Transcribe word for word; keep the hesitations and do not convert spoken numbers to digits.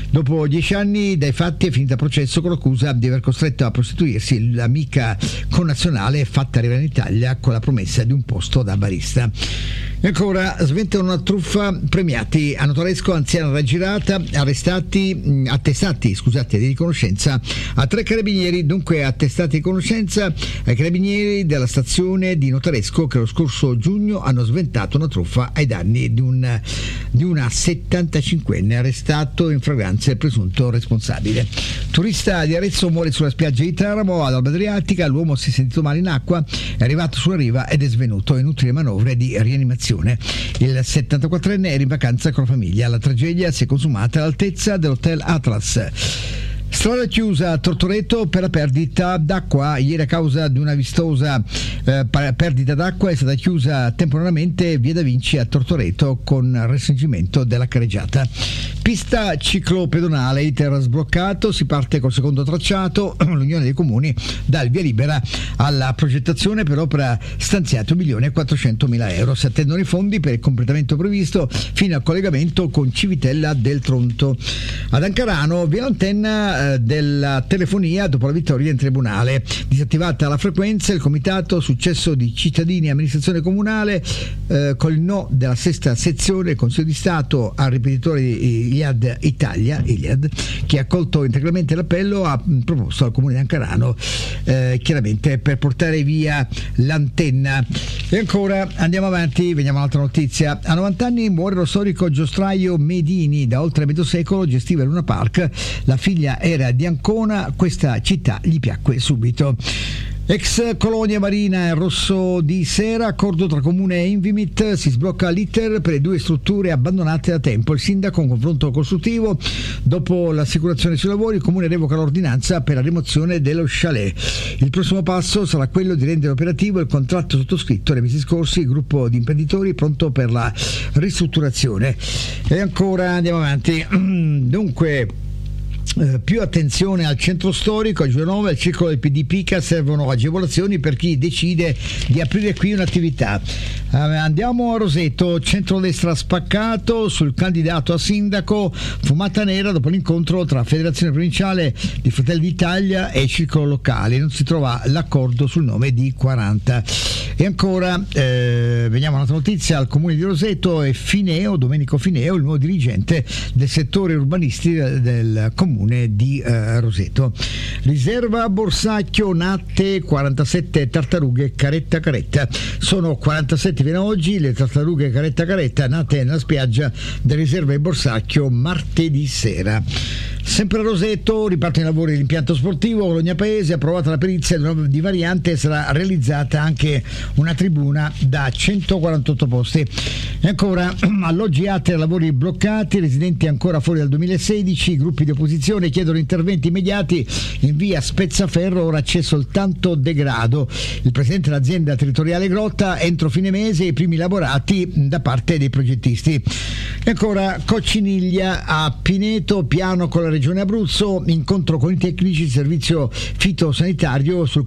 Dopo dieci anni dai fatti è finita a processo con l'accusa di aver costretto a prostituirsi l'amica connazionale fatta arrivare in Italia con la promessa di un posto da barista. E ancora, sventano una truffa, premiati a Notaresco, anziana raggirata, arrestati, attestati scusate, di riconoscenza a tre carabinieri, dunque attestati di conoscenza ai carabinieri della stazione di Notaresco che lo scorso giugno hanno sventato una truffa ai danni di, un, di una settantacinquenne arrestato in fragranza il presunto responsabile. Turista di Arezzo muore sulla spiaggia di Teramo ad Alba Adriatica, l'uomo si è sentito male in acqua, è arrivato sulla riva ed è svenuto, inutili manovre di rianimazione. Il settantaquattrenne era in vacanza con la famiglia. La tragedia si è consumata all'altezza dell'hotel Atlas. Strada chiusa a Tortoreto per la perdita d'acqua. Ieri a causa di una vistosa eh, perdita d'acqua è stata chiusa temporaneamente via Da Vinci a Tortoreto con restringimento della carreggiata. Pista ciclopedonale, iter sbloccato, si parte col secondo tracciato, l'Unione dei Comuni dà il via libera alla progettazione per opera stanziata un milione e quattrocentomila euro. Si attendono i fondi per il completamento previsto fino al collegamento con Civitella del Tronto. Ad Ancarano via l'antenna della telefonia dopo la vittoria in tribunale. Disattivata la frequenza, il comitato successo di cittadini e amministrazione comunale eh, col no della sesta sezione del Consiglio di Stato al ripetitore Iliad Italia, Iliad, che ha accolto integralmente l'appello, ha proposto al comune di Ancarano eh, chiaramente per portare via l'antenna. E ancora andiamo avanti, veniamo a un'altra notizia. A novanta anni muore lo storico giostraio Medini, da oltre mezzo secolo gestiva Luna Park, la figlia era di Ancona, questa città gli piacque subito. Ex colonia marina Rosso di Sera, accordo tra comune e Invimit, si sblocca l'iter per le due strutture abbandonate da tempo. Il sindaco, un confronto costruttivo, dopo l'assicurazione sui lavori il comune revoca l'ordinanza per la rimozione dello chalet. Il prossimo passo sarà quello di rendere operativo il contratto sottoscritto nei mesi scorsi, il gruppo di imprenditori pronto per la ristrutturazione. E ancora andiamo avanti. Dunque, Uh, più attenzione al centro storico, a Giulianova, al circolo del P D Pica servono agevolazioni per chi decide di aprire qui un'attività. Uh, andiamo a Roseto, centrodestra spaccato sul candidato a sindaco, fumata nera dopo l'incontro tra Federazione Provinciale di Fratelli d'Italia e circolo locale, non si trova l'accordo sul nome di quaranta. E ancora eh, veniamo a un'altra notizia, al comune di Roseto è Fineo, Domenico Fineo, il nuovo dirigente del settore urbanistico del comune di eh, Roseto. Riserva Borsacchio, natte quarantasette tartarughe caretta caretta, sono quarantasette fino ad oggi le tartarughe caretta caretta nate nella spiaggia della riserva di Borsacchio martedì sera. Sempre a Roseto ripartono i lavori dell'impianto sportivo Bologna Paese, approvata la perizia di variante, sarà realizzata anche una tribuna da centoquarantotto posti. E ancora alloggi Atria, lavori bloccati, residenti ancora fuori dal duemilasedici, gruppi di opposizione chiedono interventi immediati in via Spezzaferro, ora c'è soltanto degrado. Il presidente dell'azienda territoriale Grotta, entro fine mese i primi lavorati da parte dei progettisti. E ancora Cocciniglia a Pineto, piano con la regione Abruzzo, incontro con i tecnici, servizio fitosanitario sul